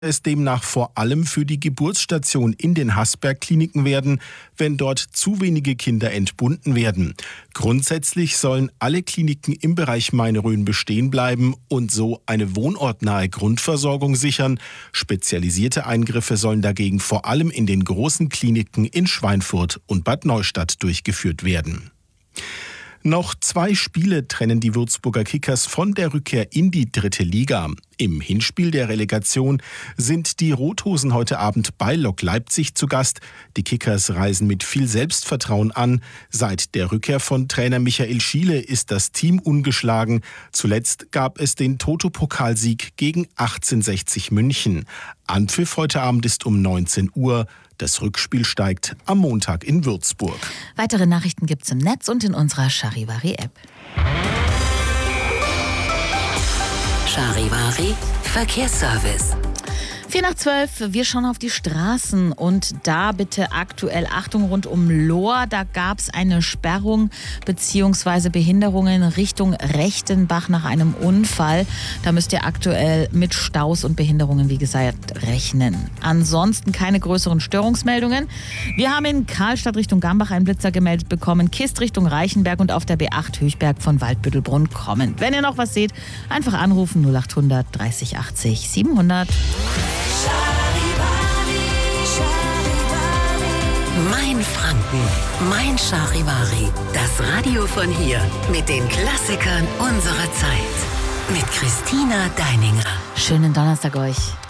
es demnach vor allem für die Geburtsstation in den Haßberg-Kliniken werden, wenn dort zu wenige Kinder entbunden werden. Grundsätzlich sollen alle Kliniken im Bereich Main-Rhön bestehen bleiben und so eine wohnortnahe Grundversorgung sichern. Spezialisierte Eingriffe sollen dagegen vor allem in den großen Kliniken in Schweinfurt und Bad Neustadt durchgeführt werden. Noch 2 Spiele trennen die Würzburger Kickers von der Rückkehr in die 3. Liga. Im Hinspiel der Relegation sind die Rothosen heute Abend bei Lok Leipzig zu Gast. Die Kickers reisen mit viel Selbstvertrauen an. Seit der Rückkehr von Trainer Michael Schiele ist das Team ungeschlagen. Zuletzt gab es den Toto-Pokalsieg gegen 1860 München. Anpfiff heute Abend ist um 19 Uhr. Das Rückspiel steigt am Montag in Würzburg. Weitere Nachrichten gibt's im Netz und in unserer Charivari-App. Charivari Verkehrsservice. 11:55, wir schauen auf die Straßen und da bitte aktuell Achtung rund um Lohr. Da gab es eine Sperrung bzw. Behinderungen Richtung Rechtenbach nach einem Unfall. Da müsst ihr aktuell mit Staus und Behinderungen, wie gesagt, rechnen. Ansonsten keine größeren Störungsmeldungen. Wir haben in Karlstadt Richtung Gambach einen Blitzer gemeldet bekommen, Kist Richtung Reichenberg und auf der B8 Höchberg von Waldbüttelbrunn kommen. Wenn ihr noch was seht, einfach anrufen 0800 30 80 700. Mein Franken, mein Charivari. Das Radio von hier mit den Klassikern unserer Zeit. Mit Christina Deininger. Schönen Donnerstag euch.